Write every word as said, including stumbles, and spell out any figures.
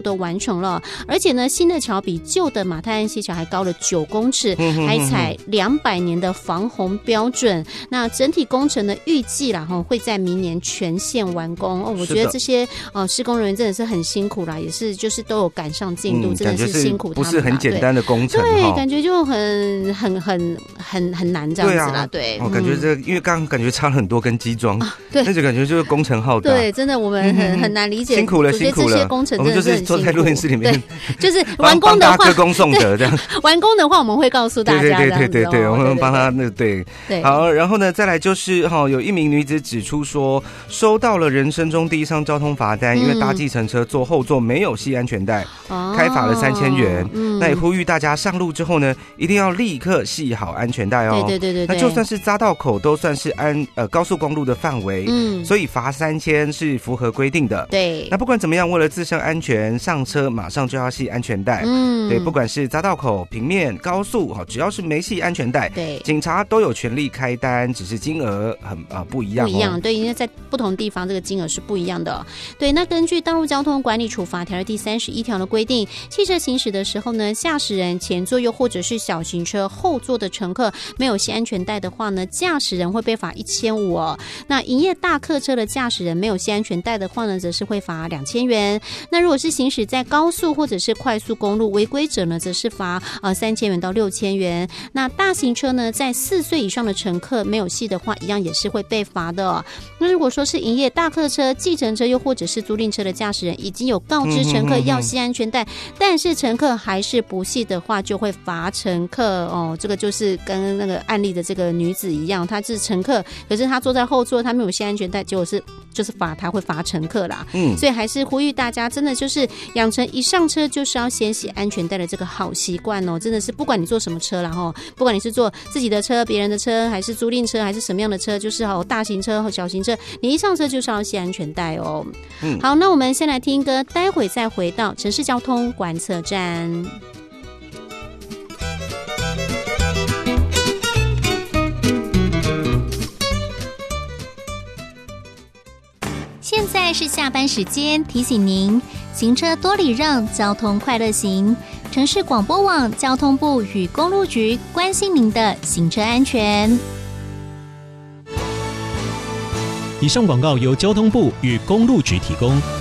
都完成了，而且呢，新的桥比旧的马太安溪桥还高了九公尺，还采两百年的防洪标准。那整体工程的预计啦，会在明年全线完工。哦，我觉得这些呃施工人员真的是很辛苦啦，也是就是都有赶上进度，嗯、真的是辛苦他们啦。 不是很简单的工程， 对，对感觉就很很很很很难这样子啦。对， 对哦，感觉这因为刚刚感觉差了很多跟机装，啊、对，那就感觉就是工程浩大。 对，真的我们很、嗯、很难理解， 辛苦了，辛苦了。 这些工程真的是很辛苦。 坐在录音室里面， 就是完工的话， 歌功颂德这样。 完工的话，我们会告诉大家。 对对对对对，我们帮他那对对。 好，然后呢，再来就是哈、哦，有一名女子指出说，收到了人生中第一张交通罚单，嗯、因为搭计程车坐后座没有系安全带，哦、开罚了三千元。嗯、那也呼吁大家上路之后呢，一定要立刻系好安全带哦。 对对对对。 那就算是匝道口，都算是安呃高速公路的范围，嗯，所以罚三千是符合规定的。 对。 那不管怎么样，为了自身安全，上车马上就要系安全带。嗯，对，不管是匝道口、平面、高速，只要是没系安全带， 对， 警察都有权利开单，只是金额很呃不一样、哦， 不一样。对，因为在不同地方这个金额是不一样的。对，那根据《道路交通管理处罚条例》第三十一条的规定，汽车行驶的时候呢，驾驶人前座又或者是小型车后座的乘客没有系安全带的话呢，驾驶人会被罚一千五哦。那营业大客车的驾驶人没有系安全带的话呢，则是会罚两千元。那如果是行驶在高速或者是快速公路违规者呢，则是罚呃三千元到六千元。那大型车呢，在四岁以上的乘客没有系的话，一样也是会被罚的、哦。那如果说是营业大客车、计程车又或者是租赁车的驾驶人，已经有告知乘客要系安全带，嗯、哼哼哼但是乘客还是不系的话，就会罚乘客哦。这个就是跟那个案例的这个女子一样，她是乘客，可是她坐在后座，她没有系安全带，结果是就是罚她会罚乘客啦。嗯，所以还是呼吁大家，真的就是养成一上车就是要先系安全带的这个好习惯哦。真的是不管你坐什么车啦齁，不管你是坐自己的车、别人的车，还是租赁车，还是什么样的车，就是好大型车和小型车，你一上车就是要系安全带哦。嗯，好，那我们先来听歌，待会再回到城市交通观测站。现在是下班时间，提醒您行车多礼让，交通快乐行。城市广播网交通部与公路局关心您的行车安全。 以上广告由交通部与公路局提供。